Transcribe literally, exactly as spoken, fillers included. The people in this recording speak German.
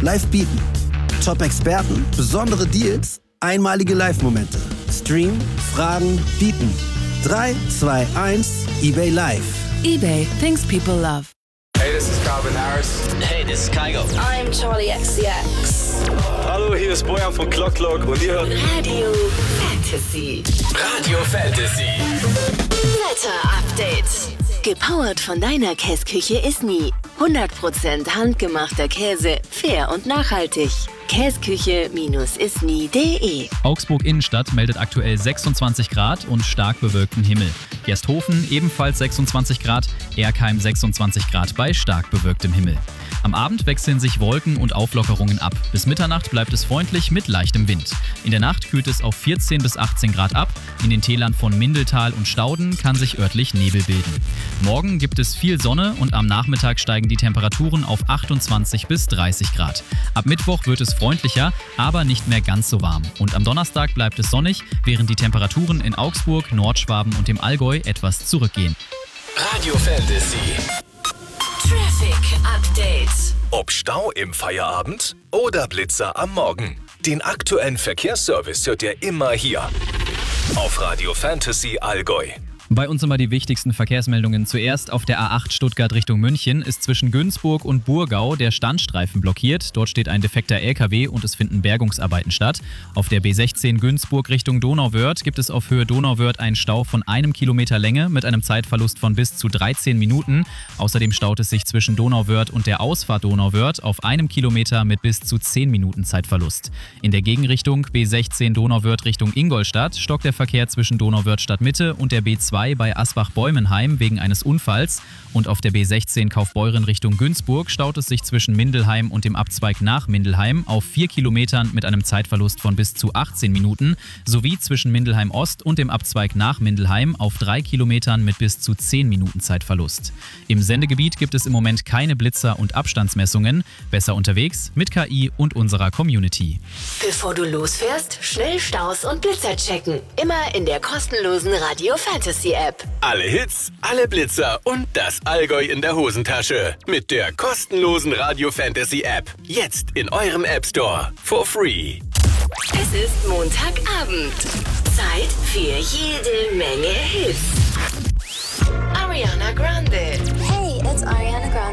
live bieten. Top-Experten, besondere Deals, einmalige Live-Momente. Stream, Fragen, bieten. drei, zwei, eins, eBay Live. eBay, things people love. Hey, this is Calvin Harris. Hey, this is Kygo. I'm Charlie X C X. Hallo, hier ist Bojan von Clock Clock und ihr hört Radio Fantasy. Radio Fantasy. Wetter-Update. Gepowert von deiner Käsküche Isny. hundert Prozent handgemachter Käse, fair und nachhaltig. Käsküche Isny punkt de. Augsburg Innenstadt meldet aktuell sechsundzwanzig Grad und stark bewölkten Himmel. Gersthofen ebenfalls sechsundzwanzig Grad, Erkheim sechsundzwanzig Grad bei stark bewölktem Himmel. Am Abend wechseln sich Wolken und Auflockerungen ab. Bis Mitternacht bleibt es freundlich mit leichtem Wind. In der Nacht kühlt es auf vierzehn bis achtzehn Grad ab. In den Tälern von Mindeltal und Stauden kann sich örtlich Nebel bilden. Morgen gibt es viel Sonne und am Nachmittag steigen die Temperaturen auf achtundzwanzig bis dreißig Grad. Ab Mittwoch wird es freundlicher, aber nicht mehr ganz so warm. Und am Donnerstag bleibt es sonnig, während die Temperaturen in Augsburg, Nordschwaben und dem Allgäu etwas zurückgehen. Radio Fantasy. Traffic Update. Ob Stau im Feierabend oder Blitzer am Morgen. Den aktuellen Verkehrsservice hört ihr immer hier auf Radio Fantasy Allgäu. Bei uns immer die wichtigsten Verkehrsmeldungen. Zuerst auf der A acht Stuttgart Richtung München ist zwischen Günzburg und Burgau der Standstreifen blockiert. Dort steht ein defekter L K W und es finden Bergungsarbeiten statt. Auf der B sechzehn Günzburg Richtung Donauwörth gibt es auf Höhe Donauwörth einen Stau von einem Kilometer Länge mit einem Zeitverlust von bis zu dreizehn Minuten. Außerdem staut es sich zwischen Donauwörth und der Ausfahrt Donauwörth auf einem Kilometer mit bis zu zehn Minuten Zeitverlust. In der Gegenrichtung B sechzehn Donauwörth Richtung Ingolstadt stockt der Verkehr zwischen Donauwörth Stadtmitte und der B zwei bei Asbach-Bäumenheim wegen eines Unfalls und auf der B sechzehn Kaufbeuren Richtung Günzburg staut es sich zwischen Mindelheim und dem Abzweig nach Mindelheim auf vier Kilometern mit einem Zeitverlust von bis zu achtzehn Minuten sowie zwischen Mindelheim Ost und dem Abzweig nach Mindelheim auf drei Kilometern mit bis zu zehn Minuten Zeitverlust. Im Sendegebiet gibt es im Moment keine Blitzer und Abstandsmessungen. Besser unterwegs mit K I und unserer Community. Bevor du losfährst, schnell Staus und Blitzer checken. Immer in der kostenlosen Radio Fantasy App. Alle Hits, alle Blitzer und das Allgäu in der Hosentasche. Mit der kostenlosen Radio Fantasy App. Jetzt in eurem App Store. For free. Es ist Montagabend. Zeit für jede Menge Hits. Ariana Grande. Hey, it's Ariana Grande.